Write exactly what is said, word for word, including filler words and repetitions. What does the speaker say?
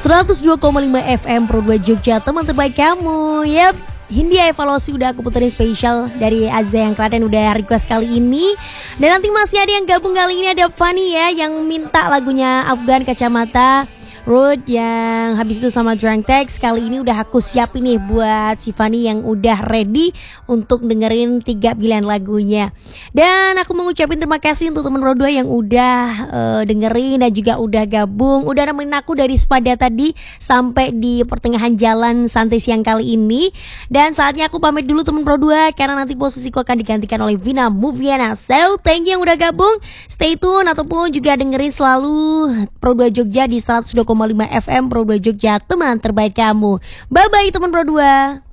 seratus dua koma lima F M Pro dua Jogja, teman terbaik kamu. Yap, Hindia Evaluasi udah aku puterin spesial dari Azza yang Klaten udah request kali ini. Dan nanti masih ada yang gabung kali ini, ada Fanny ya yang minta lagunya Afgan Kacamata Road yang habis itu sama Drunk Text. Kali ini udah aku siapin nih buat si Fanny yang udah ready untuk dengerin tiga pilihan lagunya. Dan aku mengucapin terima kasih untuk teman Pro dua yang udah uh, dengerin dan juga udah gabung, udah nemenin aku dari sepada tadi sampai di pertengahan jalan santai siang kali ini. Dan saatnya aku pamit dulu teman Pro dua karena nanti posisiku akan digantikan oleh Vina Moviana. So, thank you yang udah gabung. Stay tune ataupun juga dengerin selalu Pro dua Jogja di seratus dua koma lima F M Pro dua Jogja, teman terbaik kamu. Bye bye teman Pro dua.